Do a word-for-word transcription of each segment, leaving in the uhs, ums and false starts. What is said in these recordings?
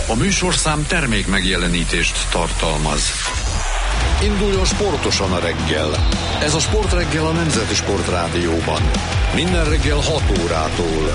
A műsorszám termék megjelenítést tartalmaz. Induljon sportosan a reggel. Ez a Sportreggel a Nemzeti Sportrádióban. Minden reggel hat órától.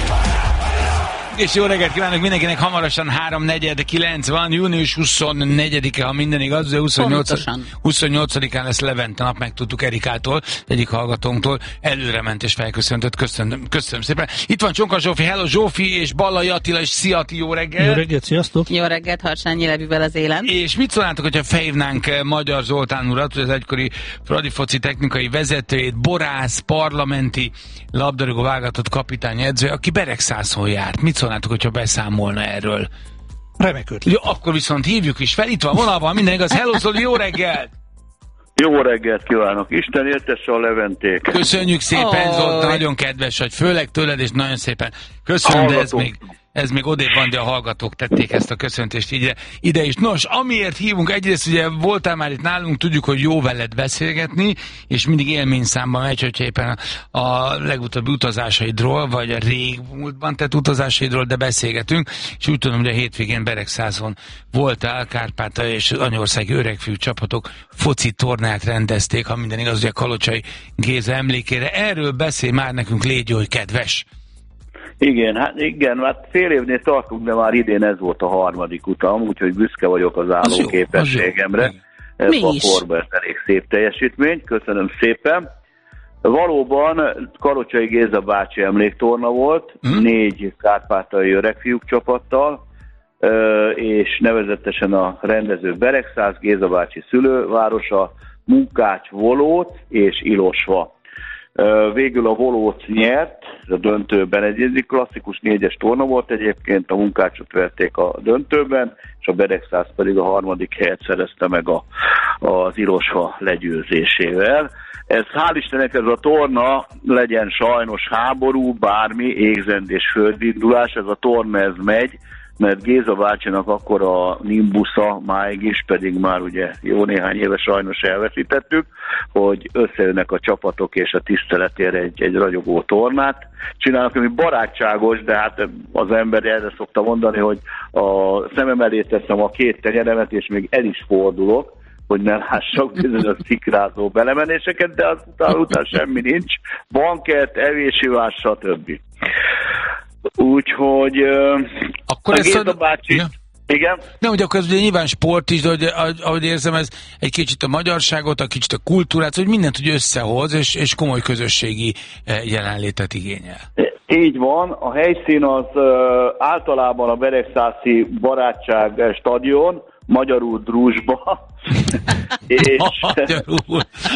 És jó reggelt kívánok mindenkinek, hamarosan három negyven kilenc van, június huszonnegyedike, ha minden igaz, de huszonnyolcadikán lesz Levente nap, megtudtuk Erikától, egyik hallgatónktól, előre ment és felköszöntött, köszönöm, köszönöm szépen. Itt van Csonka Zsófi, hello Zsófi, és Ballai Attila, és szia Ati, jó reggel! Jó reggelt, sziasztok! Jó reggelt, Harsányi Levivel az élen. És mit szólnátok, hogyha felhívnánk Magyar Zoltán urat, az egykori Fradi foci technikai vezetőjét, borász, parlamenti labdarúgó válogatott kapitány edző, aki Beregszászon járt. Mit szólnátok, hogyha beszámolna erről? Remek ötlet. Jó, akkor viszont hívjuk is fel, itt van vonalban, minden igaz. Hello Zoli, jó reggelt! Jó reggelt kívánok! Isten éltesse a Leventék! Köszönjük szépen, oh. Zoltán, nagyon kedves vagy, főleg tőled, és nagyon szépen köszönöm, de ez még, ez még odébb van, de a hallgatók tették ezt a köszöntést ide, ide is. Nos, amiért hívunk, egyrészt ugye voltál már itt nálunk, tudjuk, hogy jó veled beszélgetni, és mindig élményszámban megy, hogyha éppen a, a legutóbbi utazásaidról, vagy a régmúltban tett utazásaidról, de beszélgetünk, és úgy tudom, hogy a hétvégén Beregszázon voltál, Kárpátalja és az anyországi öregfiú csapatok foci tornát rendezték, ha minden igaz, ugye Kalocsai Géza emlékére. Erről beszélj már nekünk, légy oly kedves! Igen, hát igen, hát fél évnél tartunk, de már idén ez volt a harmadik utam, úgyhogy büszke vagyok az álló képességemre. Ez a korban elég szép teljesítmény, köszönöm szépen. Valóban Kalocsai Géza bácsi emléktorna volt, hmm. négy kárpátaljai öregfiúk csapattal, és nevezetesen a rendező Beregszász, Géza bácsi szülővárosa, Munkács, Volóc és Ilosva. Végül a Volóc nyert, a döntőben egy klasszikus négyes torna volt egyébként, a Munkácsot verték a döntőben, és a Beregszász pedig a harmadik helyet szerezte meg a, az Ilosva legyőzésével. Ez hál' Istennek ez a torna, legyen sajnos háború, bármi, égzend és földindulás, ez a torna ez megy, mert Géza bácsinak akkor a Nimbusza máig is, pedig már ugye jó néhány éve sajnos elveszítettük, hogy összejönnek a csapatok és a tiszteletére egy, egy ragyogó tornát csinálnak, ami barátságos, de hát az ember erre szokta mondani, hogy a szemem elé teszem a két tenyeremet, és még el is fordulok, hogy ne lássak bizonyos szikrázó belemenéseket, de azután után semmi nincs. Bankert, evési vár, stb. Úgyhogy akkor a Géza bácsi... Ja. Igen? Nem, hogy akkor ez ugye nyilván sport is, de ahogy, ahogy érzem, ez egy kicsit a magyarságot, a kicsit a kultúrát, hogy mindent úgy összehoz, és, és komoly közösségi jelenlétet igényel. Így van, a helyszín az uh, általában a Beregszászi Barátság stadion, magyarul Druzsba. és... Magyarul.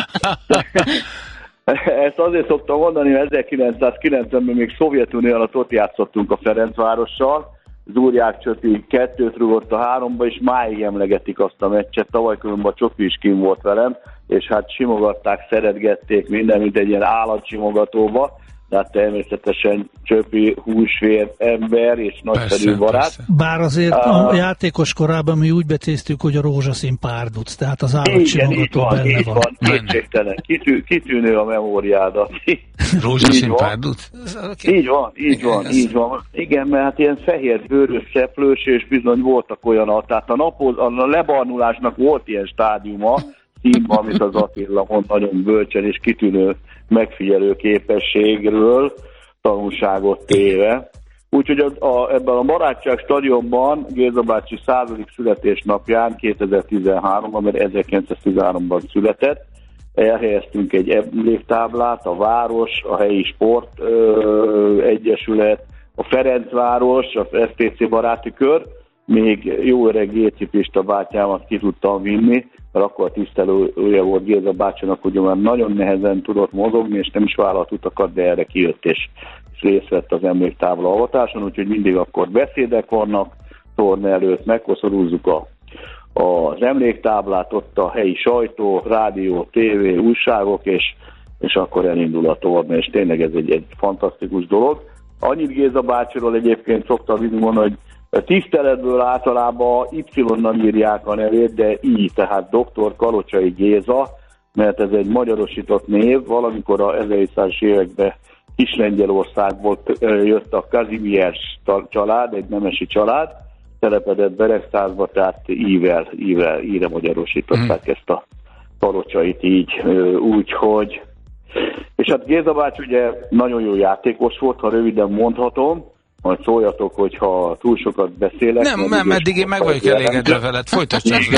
Ezt azért szoktam mondani, hogy ezerkilencszázkilencvenben még Szovjetunió alatt ott játszottunk a Ferencvárossal, Zúrják Csöpi kettőt rúgott a háromba, és máig emlegetik azt a meccset. Tavaly különben a Csopi is kim volt velem, és hát simogatták, szeretgették minden, mint egy ilyen állatsimogatóba, de hát természetesen Csöpi húsvér ember és nagyszerű barát. Bár azért a játékos korában mi úgy betéztük, hogy a rózsaszín párduc, tehát az állatsimogató benne így van. van, kétségtelen. Kitű, kitűnő a memóriádat. Rózsaszín párduc? Így van, így van, Igen, így van. Igen, mert hát ilyen fehér bőrös szeplős, és bizony voltak olyanok. Tehát a, napoz, a lebarnulásnak volt ilyen stádiuma, színben, amit az Attila mond, nagyon bölcsen és kitűnő megfigyelő képességről tanulságot téve. Úgyhogy a, a, ebben a Barátság stadionban Géza bácsi századik születésnapján kétezer-tizenháromban, mert ezerkilencszáztizenháromban született, elhelyeztünk egy emléktáblát, a város, a helyi sport ö, egyesület, a Ferencváros, az ef té cé baráti kör, még jó öreg gécipista bátyámat ki tudtam vinni, mert akkor a tisztelője volt Géza bácsinak, hogy már nagyon nehezen tudott mozogni, és nem is vállalt utakat, de erre kijött, és, és részt vett az emléktábla avatáson, úgyhogy mindig akkor beszédek vannak, torna előtt megkoszorúzzuk a, az emléktáblát, ott a helyi sajtó, rádió, tévé, újságok, és, és akkor elindul a torna, és tényleg ez egy, egy fantasztikus dolog. Annyit Géza bácsiról egyébként szoktam mindig mondani, hogy a tiszteletből általában Y-nal írják a nevét, de I, tehát doktor Kalocsai Géza, mert ez egy magyarosított név, valamikor a ezerhétszázas években Kis-Lengyelországból jött a Kazimierz család, egy nemesi család, telepedett Beregszázba, tehát ível, ível, íre magyarosították hmm. ezt a Kalocsait így, úgy, hogy... És hát Géza bácsi ugye nagyon jó játékos volt, ha röviden mondhatom, majd szóljatok, hogyha túl sokat beszélek. Nem, nem, eddig én meg vagyok elégedve veled, folytasd csak.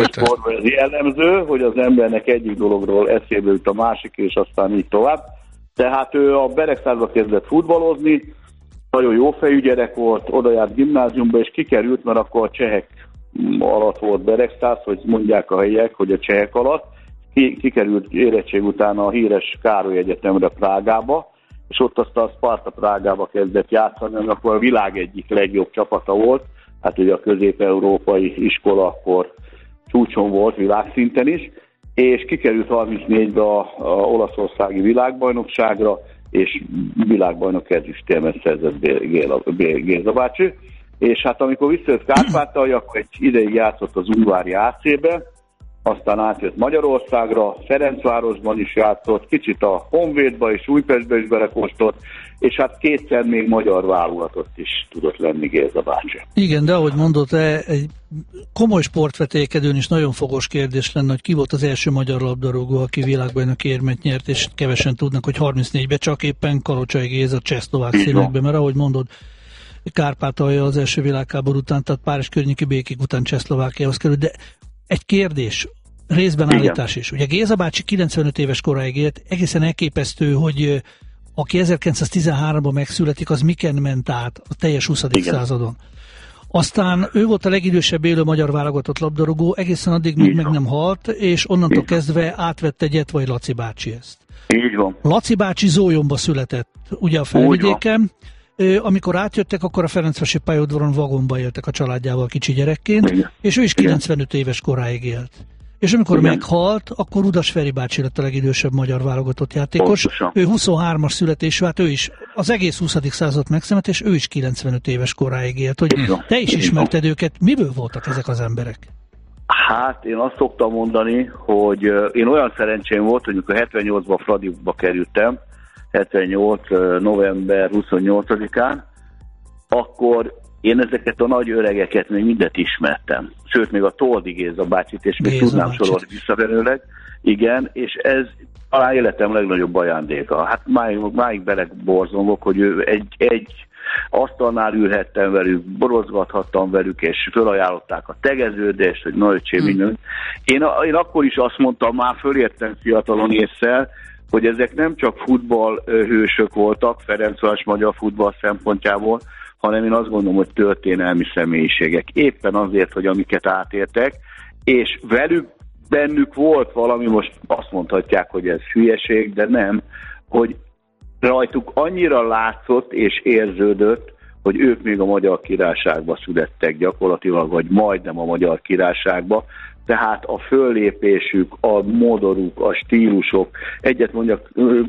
Ez jellemző, hogy az embernek egyik dologról eszébe jut a másik, és aztán így tovább. Tehát ő a Beregszázba kezdett futballozni, nagyon jó fejű gyerek volt, oda járt gimnáziumba, és kikerült, mert akkor a csehek alatt volt Beregszáz, hogy mondják a helyiek, hogy a csehek alatt. Kikerült érettség után a híres Károly Egyetemre Prágába, és ott aztán a Sparta Prágába kezdett játszani, ami akkor a világ egyik legjobb csapata volt, hát ugye a közép-európai iskola akkor csúcson volt világszinten is, és kikerült harmincnégybe a, a olaszországi világbajnokságra, és világbajnok ezüstérmet szerzett Géza bácsi, és hát amikor visszajött Kárpátalja, akkor egy ideig játszott az Ungvári á cé-be, aztán átjött Magyarországra, Ferencvárosban is játszott, kicsit a Honvédba és Újpestbe is belekóstolt, és hát kétszer még magyar válogatott is tudott lenni Géza bácsi. Igen, de ahogy mondott, egy komoly sportvetélkedőn is nagyon fogos kérdés lenne, hogy ki volt az első magyar labdarúgó, aki világbajnoki érmet nyert, és kevesen tudnak, hogy harmincnégyben csak éppen Kalocsai Géza csehszlovák színekben, mert ahogy mondod, Kárpátalja az első világháború után, tehát Párizs környéki békék után Csehszlovákiához került, de egy kérdés, részben igen. Állítás is. Ugye Géza bácsi kilencvenöt éves koráig élt, egészen elképesztő, hogy aki ezerkilencszáztizenháromban megszületik, az miken ment át a teljes huszadik igen. századon. Aztán ő volt a legidősebb élő magyar válogatott labdarúgó, egészen addig még meg nem halt, és onnantól igen. kezdve átvette Gyetvai Laci bácsi ezt. Így van. Laci bácsi Zólyomba született, ugye a Felvidéken. Amikor átjöttek, akkor a Ferencvárosi pályaudvaron vagonba éltek a családjával kicsi gyerekként, igen. és ő is kilencvenöt éves koráig élt. És amikor igen. meghalt, akkor Udas Feri bácsi lett a legidősebb magyar válogatott játékos. Pontosan. Ő huszonhármas születésű, hát ő is az egész huszadik század megszemet, és ő is kilencvenöt éves koráig élt. Hogy igen. te is ismerted őket, miből voltak ezek az emberek? Hát én azt szoktam mondani, hogy én olyan szerencsém volt, hogy amikor hetvennyolcban Fradiba kerültem, hetvennyolc november huszonnyolcadikán, akkor én ezeket a nagy öregeket még mindet ismertem. Sőt, még a Toldi Géza bácsit, és még Géza tudnám bácsit. sorolni visszaverőleg. Igen, és ez talán életem legnagyobb ajándéka. Hát máig, máig beleborzongok, hogy ő egy, egy asztalnál ülhettem velük, borozgathattam velük, és fölajánlották a tegeződést, hogy na öcsém, minden. Hmm. Én, én akkor is azt mondtam, már fölértem fiatalon ésszel, hogy ezek nem csak futballhősök voltak, Ferencváros magyar futball szempontjából, hanem én azt gondolom, hogy történelmi személyiségek. Éppen azért, hogy amiket átértek, és velük bennük volt valami, most azt mondhatják, hogy ez hülyeség, de nem, hogy rajtuk annyira látszott és érződött, hogy ők még a Magyar Királyságba születtek gyakorlatilag, vagy majdnem a Magyar Királyságba, tehát a föllépésük, a modoruk, a stílusok. Egyet mondjak,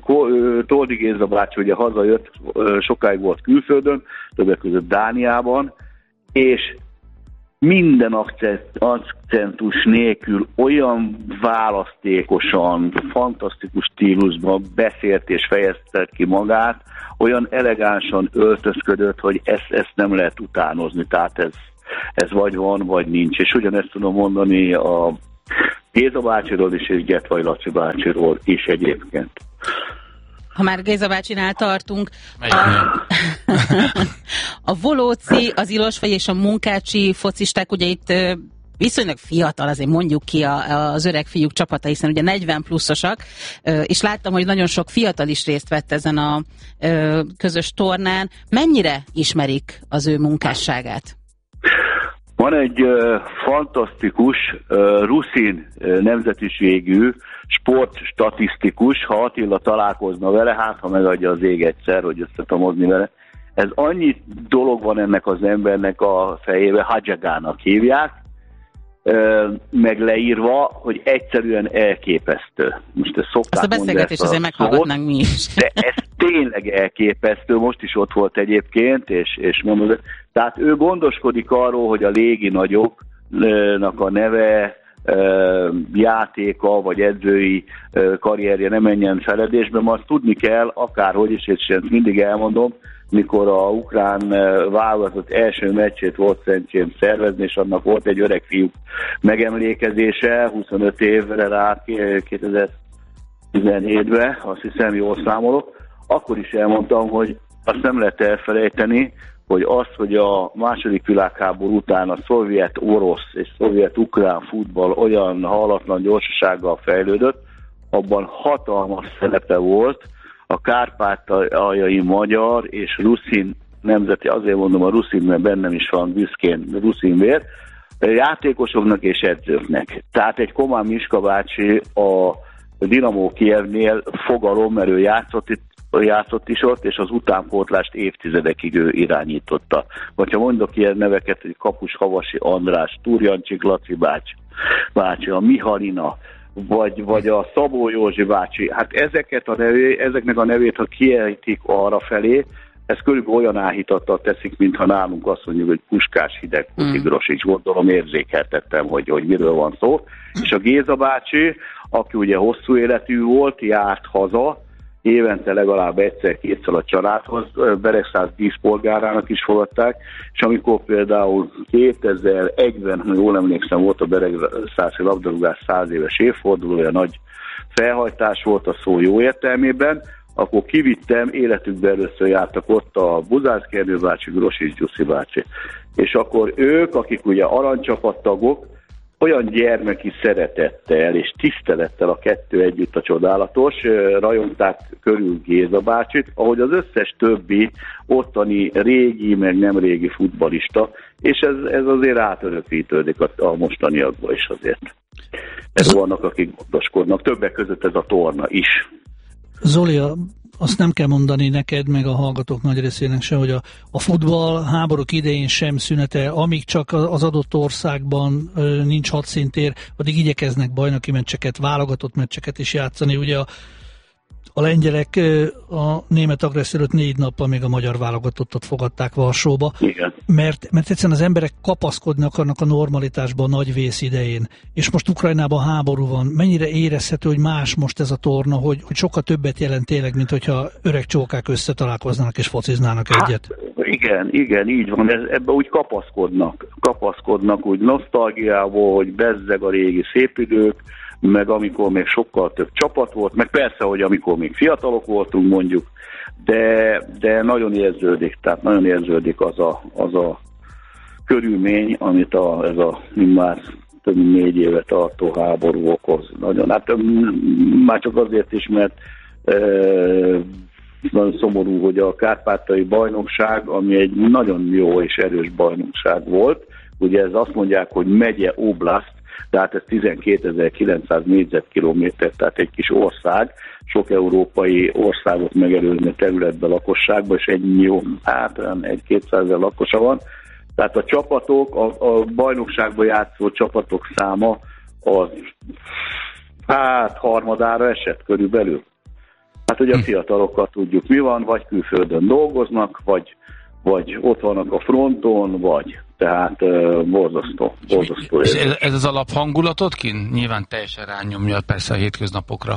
Toldi Géza bácsi ugye hazajött, sokáig volt külföldön, többek között Dániában, és minden akcentus nélkül olyan választékosan, fantasztikus stílusban beszélt és fejezte ki magát, olyan elegánsan öltözködött, hogy ezt, ezt nem lehet utánozni, tehát ez Ez vagy van, vagy nincs. És ugyanezt tudom mondani a Géza bácsiról is, és Gyetvai Laci bácsiról is egyébként. Ha már Géza bácsinál tartunk, a, a Volóci, az Ilosvay és a Munkácsi focisták, ugye itt viszonylag fiatal, azért mondjuk ki a, az öreg fiúk csapata, hiszen ugye negyven pluszosak, és láttam, hogy nagyon sok fiatal is részt vett ezen a közös tornán. Mennyire ismerik az ő munkásságát? Van egy uh, fantasztikus uh, ruszin uh, nemzetiségű sportstatisztikus, ha Attila találkozna vele, hát ha megadja az ég egyszer, hogy összetamozni vele. Ez annyi dolog van ennek az embernek a fejébe, Hadjagának hívják, uh, meg leírva, hogy egyszerűen elképesztő. Most ezt szokták azt a beszélgetést azért meghallgatnánk mi is. De ez tényleg elképesztő, most is ott volt egyébként, és, és mondod, tehát ő gondoskodik arról, hogy a légi nagyoknak a neve, játéka vagy edzői karrierje ne menjen feledésbe, mert azt tudni kell, akárhogy is, és ezt mindig elmondom, mikor a ukrán válogatott első meccsét volt szerencsém szervezni, és annak volt egy öreg fiú megemlékezése, huszonöt évre rá kétezer-tizenhétben, azt hiszem, jól számolok, akkor is elmondtam, hogy azt nem lehet elfelejteni, hogy az, hogy a második világháború után a szovjet-orosz és szovjet-ukrán futball olyan hallatlan gyorsasággal fejlődött, abban hatalmas szerepe volt a kárpátaljai magyar és ruszin nemzeti, azért mondom a ruszin, mert bennem is van büszkén ruszinvér, játékosoknak és edzőknek. Tehát egy Komán Miska bácsi a Dinamo Kijevnél fogalom, mert ő játszott itt, játszott is ott, és az utánpótlást évtizedekig ő irányította. Vagy ha mondok ilyen neveket, hogy Kapus Havasi András, Turjancsik Laci bácsi, bácsi, a Mihalina, vagy, vagy a Szabó Józsi bácsi, hát ezeket a nevé, ezeknek a nevét, ha kiejtik arra felé, ez körülbelül olyan áhítattal teszik, mintha nálunk azt mondjuk, hogy Puskás, Hideg, Putigros, gondolom érzékeltettem, hogy, hogy miről van szó. És a Géza bácsi, aki ugye hosszú életű volt, járt haza, évente legalább egyszer-kétszer a családhoz, Beregszász díszpolgárának is fogadták, és amikor például kétezer-egyben, ha jól emlékszem, volt a beregszászi labdarúgás száz éves évfordulója, nagy felhajtás volt a szó jó értelmében, akkor kivittem, életükben először jártak ott a Buzászki Ernő bácsi, Grosics Gyuszi bácsi. És akkor ők, akik ugye aranycsapattagok, olyan gyermeki szeretettel és tisztelettel a kettő együtt a csodálatos, rajongták körül Géza bácsit, ahogy az összes többi ottani régi, meg nem régi futballista, és ez, ez azért átörökítődik a, a mostaniakban is azért. Ez vannak, akik gondoskodnak, többek között ez a torna is. Zoli, azt nem kell mondani neked, meg a hallgatók nagy részének se, hogy a, a futball háborúk idején sem szünetel, amíg csak az adott országban ö, nincs hadszintér, addig igyekeznek bajnoki meccseket, válogatott meccseket is játszani. Ugye a, a lengyelek ö, a német agresszió előtt négy nappal még a magyar válogatottat fogadták Varsóba, mert, mert egyszerűen az emberek kapaszkodni akarnak a normalitásba a nagy vész idején. És most Ukrajnában háború van. Mennyire érezhető, hogy más most ez a torna, hogy, hogy sokkal többet jelent tényleg, mint hogyha öreg csókák összetalálkoznának és fociznának egyet? Hát, igen, igen, így van. Ez, ebbe úgy kapaszkodnak. Kapaszkodnak úgy nosztalgiából, hogy bezzeg a régi szép idők, meg amikor még sokkal több csapat volt, meg persze, hogy amikor még fiatalok voltunk mondjuk, de, de nagyon érződik, tehát nagyon érződik az a, az a körülmény, amit a, ez a már több mint négy éve tartó háború okoz. Nagyon, hát már csak azért is, mert e, nagyon szomorú, hogy a kárpátaljai bajnokság, ami egy nagyon jó és erős bajnokság volt, ugye ez azt mondják, hogy megye oblast, tehát ez tizenkétezer-kilencszáz négyzetkilométer, tehát egy kis ország, sok európai országot megelőző területben lakosságban, és egy millió, hát egy-kétszázezer lakosa van. Tehát a csapatok, a, a bajnokságban játszó csapatok száma az hát harmadára esett körülbelül. Hát ugye a fiatalokat tudjuk, mi van, vagy külföldön dolgoznak, vagy, vagy ott vannak a fronton, vagy tehát uh, borzasztó. borzasztó és ez, ez az alaphangulatot kint? Nyilván teljesen rányomja persze a hétköznapokra.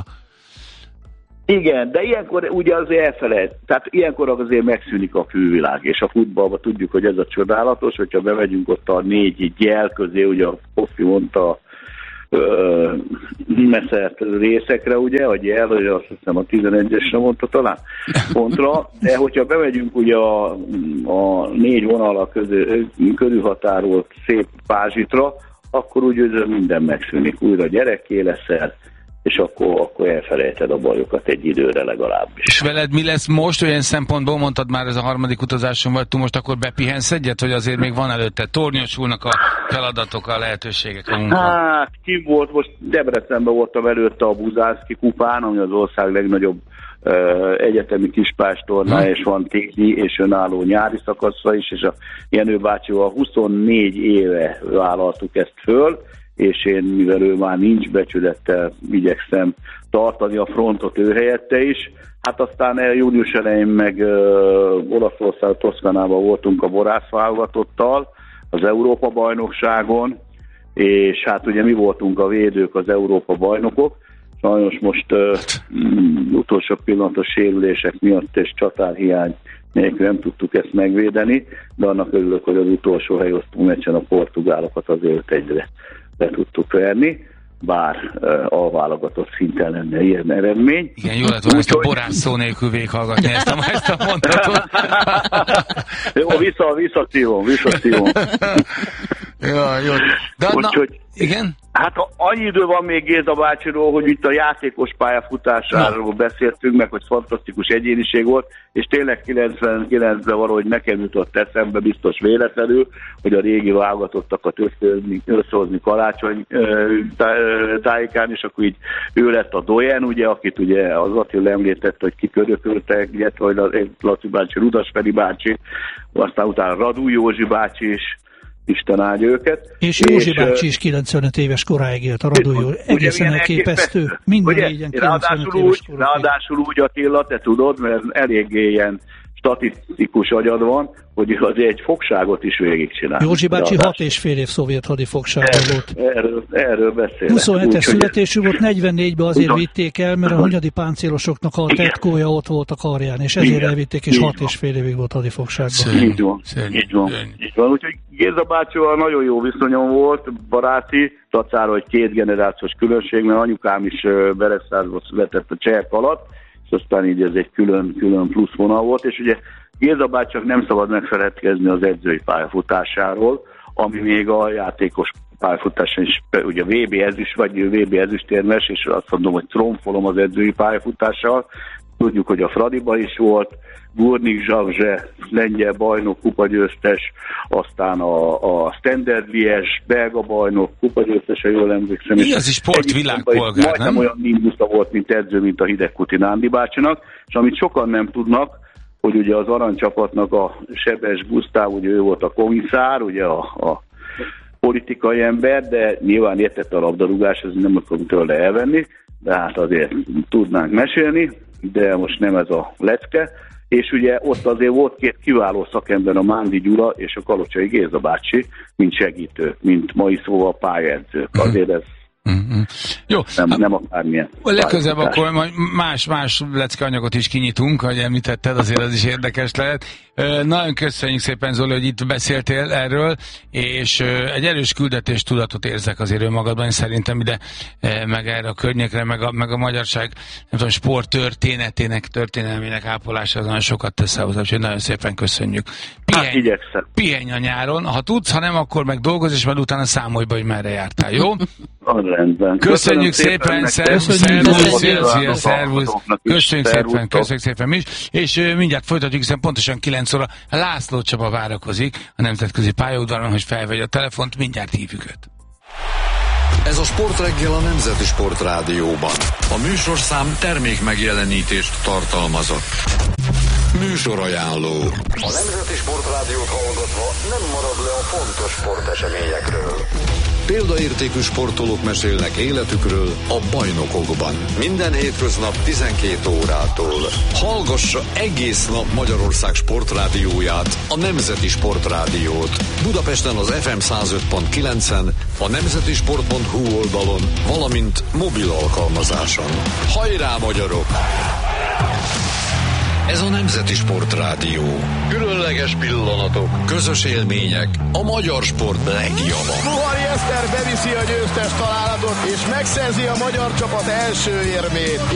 Igen, de ilyenkor ugye azért elfelejt, tehát ilyenkor azért megszűnik a külvilág, és a futballban tudjuk, hogy ez a csodálatos, hogyha bemegyünk ott a négy gyel közé, ugye a Kofi mondta ö, messzert részekre, ugye, a gyel, hogy azt hiszem a tizenegyesre mondta talán pontra, de hogyha bemegyünk ugye a, a négy vonalak közül, körülhatárolt szép Pázsitra, akkor úgy minden megszűnik, újra gyerekké leszel, és akkor, akkor elfelejted a bajokat egy időre legalábbis. És veled mi lesz most? Olyan szempontból mondtad már, ez a harmadik utazáson vagy, túl most akkor bepihensz egyet, hogy azért még van előtte? Tornyosulnak a feladatok, a lehetőségek, a munka? Hát, ki volt? Most Debrecenben voltam előtte a Buzászki kupán, ami az ország legnagyobb uh, egyetemi kispás tornája, és van téli és önálló nyári szakaszra is, és a Jenő bácsival huszonnégy éve vállaltuk ezt föl, és én, mivel ő már nincs, becsülettel igyekszem tartani a frontot ő helyette is. Hát aztán el június elején meg uh, Olaszország, Toszkanában voltunk a borászválogatottal az Európa-bajnokságon, és hát ugye mi voltunk a védők, az Európa-bajnokok. Sajnos most uh, utolsó pillanatos sérülések miatt és csatárhiány nélkül nem tudtuk ezt megvédeni, de annak örülök, hogy az utolsó helyosztó meccsen a portugálokat azért egyre le tudtuk verni, bár uh, alválogatott szinten lenne ilyen eredmény. Igen, jó lett volna ezt a borász szó nélkül végighallgatni ezt a, ezt a mondatot. Jó, vissza, visszaszívom, visszaszívom. Ja, jó. De Úgy, na, hogy, igen? Hát annyi idő van még Géza bácsiról, hogy itt a játékos pályafutásáról no. beszéltünk, meg hogy fantasztikus egyéniség volt, és tényleg kilencvenkilencben valahogy nekem jutott eszembe, biztos véletlenül, hogy a régi válogatottakat összehozni karácsony tájékán, és akkor így ő lett a doyen, ugye, akit ugye az Attila említett, hogy kikörököltek, illetve hogy a Laci bácsi, Rudas Feri bácsi, aztán utána Radú Józsi bácsi is, Isten áldja őket. És Józsi és, bácsi is kilencvenöt éves koráig élt, a Radó Józsi. Egészen elképesztő. Minden négyen kilencvenöt éves koráig. Ráadásul úgy, Attila, te tudod, mert eléggé ilyen statisztikus agyad van, hogy azért egy fogságot is végigcsinál. Józsi bácsi hat és fél év szovjet hadifogságban volt. Erről, erről beszélek. huszonhetes születésű volt, negyvennégyben azért vitték el, mert a hunyadi páncélosoknak a tetkója ott volt a karján, és ezért igen, elvitték, és hat és fél évig volt hadifogságban. Így van, így van, így van. Úgyhogy Géza bácsival nagyon jó viszonyom volt, baráti, tacára, hogy két generációs különbség, mert anyukám is Beregszázban született a csehek alatt, és aztán így ez egy külön, külön plusz vonal volt, és ugye Géza bácsinak nem szabad megfeledkezni az edzői pályafutásáról, ami még a játékos pályafutáson is, ugye vé bé ezüst, vagy vé bé ezüstérmes, és azt mondom, hogy tromfolom az edzői pályafutással. Tudjuk, hogy a Fradiba is volt, Gurnik Zsavzse, lengyel bajnok, kupagyőztes, aztán a, a Standard Liège, belga bajnok, kupagyőztes, ha jól emlékszem. Mi az is sportvilágpolgár, nem? Majdnem olyan mindusza volt, mint edző, mint a Hidegkuti Nándi bácsinak, és amit sokan nem tudnak, hogy ugye az aranycsapatnak a Sebes Gusztáv, ugye ő volt a komisszár, ugye a, a politikai ember, de nyilván értette a labdarúgás, ez nem akarom tőle elvenni, de hát azért tudnánk mesélni, de most nem ez a lecke. És ugye ott azért volt két kiváló szakember, a Mándi Gyula és a Kalocsai Géza bácsi, mint segítő, mint mai szóval pályaedzők. Azért ez Mm-hmm. Jó, nem, nem akármilyen. Legközelebb akkor majd más, más leckeanyagot is kinyitunk, ahogy említetted, azért az is érdekes lehet. Nagyon köszönjük szépen, Zoli, hogy itt beszéltél erről, és egy erős küldetéstudatot érzek azért önmagadban, szerintem ide, meg erre a környékre, meg a, meg a magyarság, nem tudom, sport történetének, történelmének ápolása, az nagyon sokat tesz hozzá, úgyhogy nagyon szépen köszönjük. Pihenj, hát igyekszem. Pihenj a nyáron, ha tudsz, ha nem, akkor meg dolgozz, és majd utána számolj be, hogy merre jártál, jó? Rendben. Köszönjük szépen, szervusz, szervusz, szervusz, köszönjük szépen, köszönjük szépen mi is, és mindjárt folytatjuk, hiszen pontosan kilenc óra László Csaba várakozik a Nemzetközi Pályaudvaron, hogy felvegye a telefont, mindjárt hívjuk őt. Ez a Sportreggel a Nemzeti Sportrádióban. A műsorszám termék megjelenítést tartalmazott. Műsorajánló. A Nemzeti Sportrádiót hallgatva nem marad le a fontos sporteseményekről. Példaértékű sportolók mesélnek életükről a bajnokokban. Minden hétköznap tizenkét órától. Hallgassa egész nap Magyarország sportrádióját, a Nemzeti Sportrádiót. Budapesten az ef em száz öt pont kilencen, a nemzetisport pont hu oldalon, valamint mobil alkalmazáson. Hajrá, magyarok! Ez a Nemzeti Sportrádió. Különleges pillanatok, közös élmények, a magyar sport legjava. Fuhari Eszter beviszi a győztes találatot, és megszerzi a magyar csapat első érmét.